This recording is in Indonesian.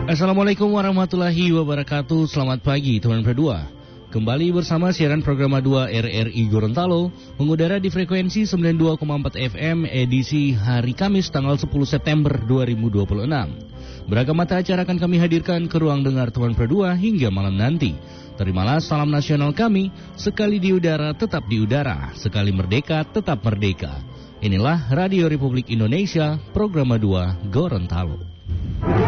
Assalamualaikum warahmatullahi wabarakatuh. Selamat pagi teman berdua. Kembali bersama siaran program 2 RRI Gorontalo mengudara di frekuensi 92,4 FM edisi hari Kamis tanggal 10 September 2026. Beragam mata acara akan kami hadirkan ke ruang dengar teman berdua hingga malam nanti. Terimalah salam nasional kami, sekali di udara tetap di udara, sekali merdeka tetap merdeka. Inilah Radio Republik Indonesia, program 2 Gorontalo.